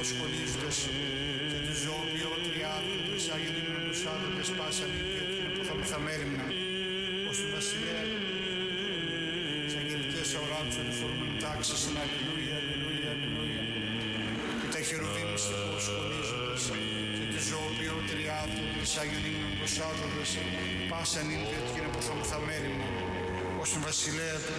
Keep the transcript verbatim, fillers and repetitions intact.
αποσχολίζοντες και τους ζωοποιό τριάδων, τους Άγιον ύμνων τους άδοντες πάσαν υπήρχε που θα μου θα μέριμνα, ως του βασιλέα, τις αγγελικές αοράτους ανεφορούμενων τάξης, είναι αλληλούια, αλληλούια, αλληλούια. Και τα χερουβίμ που αποσχολίζοντες και τους ζωοποιό τριάδων, τους Άγιον ύμνων τους άδοντες πάσαν υπήρχε που θα μου θα μέριμνα, ως του βασιλέα,